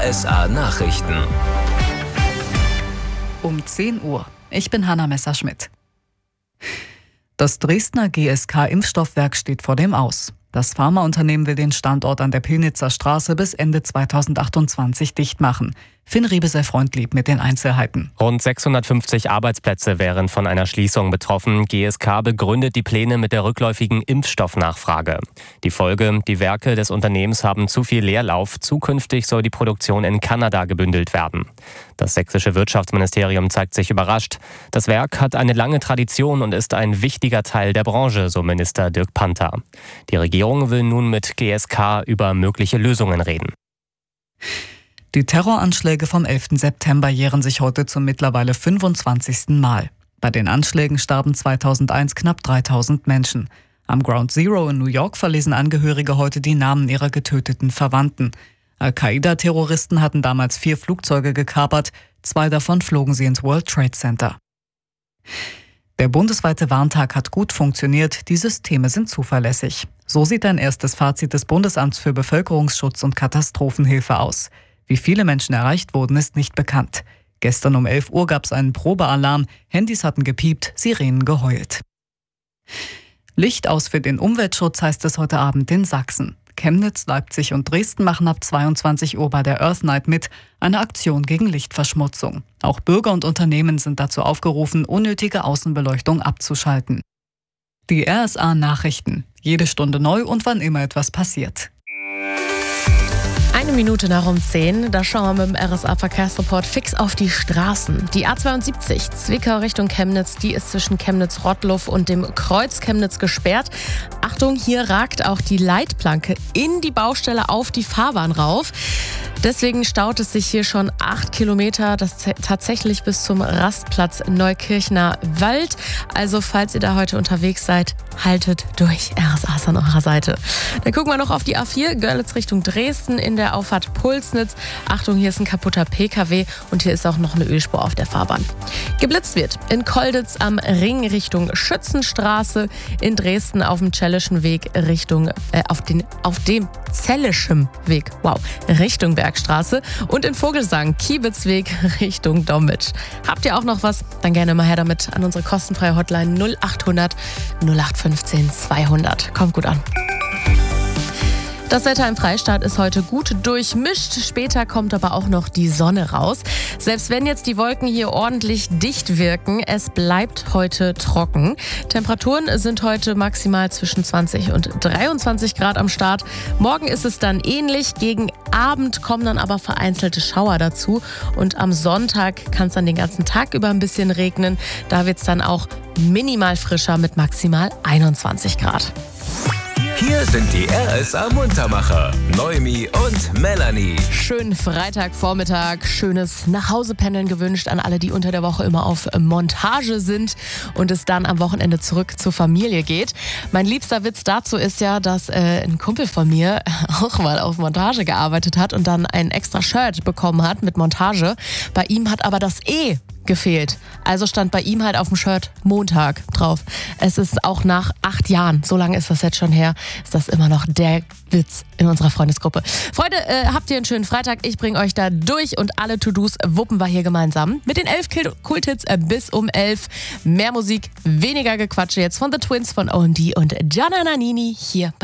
RSA Nachrichten. Um 10 Uhr. Ich bin Hanna Messerschmidt. Das Dresdner GSK-Impfstoffwerk steht vor dem Aus. Das Pharmaunternehmen will den Standort an der Pillnitzer Straße bis Ende 2028 dicht machen. Finn Riebe-Freundlieb mit den Einzelheiten. Rund 650 Arbeitsplätze wären von einer Schließung betroffen. GSK begründet die Pläne mit der rückläufigen Impfstoffnachfrage. Die Folge: Die Werke des Unternehmens haben zu viel Leerlauf. Zukünftig soll die Produktion in Kanada gebündelt werden. Das sächsische Wirtschaftsministerium zeigt sich überrascht. Das Werk hat eine lange Tradition und ist ein wichtiger Teil der Branche, so Minister Dirk Panther. Die Regierung will nun mit GSK über mögliche Lösungen reden. Die Terroranschläge vom 11. September jähren sich heute zum mittlerweile 25. Mal. Bei den Anschlägen starben 2001 knapp 3000 Menschen. Am Ground Zero in New York verlesen Angehörige heute die Namen ihrer getöteten Verwandten. Al-Qaida-Terroristen hatten damals 4 Flugzeuge gekapert, 2 davon flogen sie ins World Trade Center. Der bundesweite Warntag hat gut funktioniert, die Systeme sind zuverlässig. So sieht ein erstes Fazit des Bundesamts für Bevölkerungsschutz und Katastrophenhilfe aus. Wie viele Menschen erreicht wurden, ist nicht bekannt. Gestern um 11 Uhr gab es einen Probealarm, Handys hatten gepiept, Sirenen geheult. Licht aus für den Umweltschutz heißt es heute Abend in Sachsen. Chemnitz, Leipzig und Dresden machen ab 22 Uhr bei der Earth Night mit, eine Aktion gegen Lichtverschmutzung. Auch Bürger und Unternehmen sind dazu aufgerufen, unnötige Außenbeleuchtung abzuschalten. Die RSA Nachrichten. Jede Stunde neu und wann immer etwas passiert. 1 Minute nach um 10, da schauen wir mit dem RSA-Verkehrsreport fix auf die Straßen. Die A72 Zwickau Richtung Chemnitz, die ist zwischen Chemnitz-Rottluff und dem Kreuz Chemnitz gesperrt. Achtung, hier ragt auch die Leitplanke in die Baustelle auf die Fahrbahn rauf. Deswegen staut es sich hier schon 8 Kilometer, das tatsächlich bis zum Rastplatz Neukirchner Wald. Also falls ihr da heute unterwegs seid, haltet durch. RSA ist an eurer Seite. Dann gucken wir noch auf die A4, Görlitz Richtung Dresden in der Auffahrt Pulsnitz. Achtung, hier ist ein kaputter PKW und hier ist auch noch eine Ölspur auf der Fahrbahn. Geblitzt wird in Kolditz am Ring Richtung Schützenstraße, in Dresden auf dem Zellischen Weg auf dem Zellischen Weg, Richtung Bergstraße und in Vogelsang Kiebitzweg Richtung Dommitsch. Habt ihr auch noch was? Dann gerne mal her damit an unsere kostenfreie Hotline 0800 0815 200. Kommt gut an. Das Wetter im Freistaat ist heute gut durchmischt. Später kommt aber auch noch die Sonne raus. Selbst wenn jetzt die Wolken hier ordentlich dicht wirken, es bleibt heute trocken. Temperaturen sind heute maximal zwischen 20 und 23 Grad am Start. Morgen ist es dann ähnlich. Gegen Abend kommen dann aber vereinzelte Schauer dazu. Und am Sonntag kann es dann den ganzen Tag über ein bisschen regnen. Da wird es dann auch minimal frischer mit maximal 21 Grad. Hier sind die RSA Muntermacher, Noemi und Melanie. Schönen Freitagvormittag, schönes Nachhausependeln gewünscht an alle, die unter der Woche immer auf Montage sind und es dann am Wochenende zurück zur Familie geht. Mein liebster Witz dazu ist ja, dass ein Kumpel von mir auch mal auf Montage gearbeitet hat und dann ein extra Shirt bekommen hat mit Montage. Bei ihm hat aber das E gefehlt. Also stand bei ihm halt auf dem Shirt Montag drauf. Es ist auch nach 8 Jahren, so lange ist das jetzt schon her, ist das immer noch der Witz in unserer Freundesgruppe. Freunde, habt ihr einen schönen Freitag. Ich bringe euch da durch und alle To-Dos wuppen wir hier gemeinsam. Mit den 11 Kulthits bis um 11. Mehr Musik, weniger Gequatsche jetzt von The Twins, von O&D und Gianna Nannini hier bei